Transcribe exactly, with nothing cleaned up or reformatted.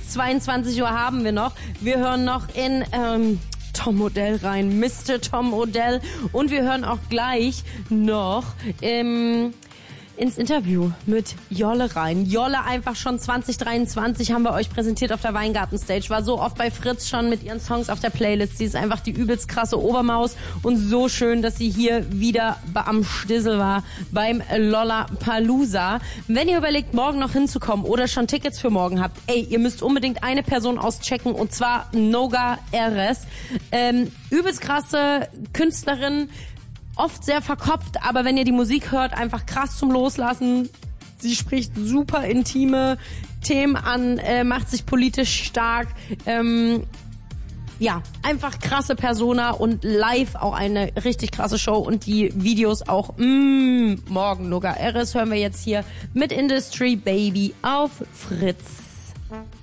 bis zweiundzwanzig Uhr haben wir noch. Wir hören noch in ähm, Tom Odell rein, Mister Tom Odell. Und wir hören auch gleich noch ähm, ins Interview mit Jolle rein. Jolle einfach schon zwanzig dreiundzwanzig haben wir euch präsentiert auf der Weingarten-Stage. War so oft bei Fritz schon mit ihren Songs auf der Playlist. Sie ist einfach die übelst krasse Obermaus und so schön, dass sie hier wieder am Stissel war beim Lollapalooza. Wenn ihr überlegt, morgen noch hinzukommen oder schon Tickets für morgen habt, ey, ihr müsst unbedingt eine Person auschecken und zwar Noga R S. Ähm, übelst krasse Künstlerin, oft sehr verkopft, aber wenn ihr die Musik hört, einfach krass zum Loslassen. Sie spricht super intime Themen an, äh, macht sich politisch stark. Ähm, ja, einfach krasse Persona und live auch eine richtig krasse Show und die Videos auch. Mm, morgen Noga R S hören wir jetzt hier mit Industry Baby auf Fritz.